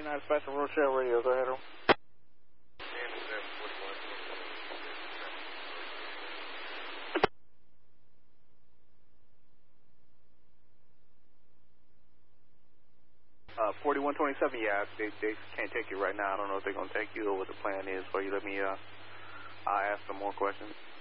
United Special Rochelle Radio, go ahead. 4127, yeah, they can't take you right now. I don't know if they're going to take you or what the plan is for you. I'll ask some more questions.